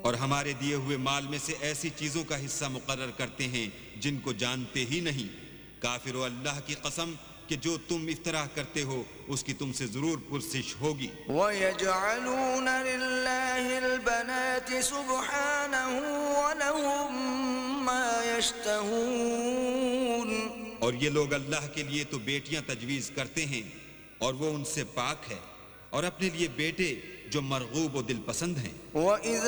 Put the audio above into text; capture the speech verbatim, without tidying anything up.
और हमारे दिए हुए माल में से ऐसी चीजों का हिस्सा मुकर्रर करते हैं जिनको जानते ही नहीं। काफिरों, अल्लाह की कसम कि जो तुम इफ्तरा करते हो उसकी तुमसे जरूर पुरसिश होगी। वयजअलून लिल्लाहिल बनाति सुब्हानहु व लहुम मा यश्तहून। और ये लोग अल्लाह के लिए तो बेटियां तजवीज करते हैं और वो उनसे पाक है, और अपने लिए बेटे जो मरगूब व दिल पसंद हैं। वइज़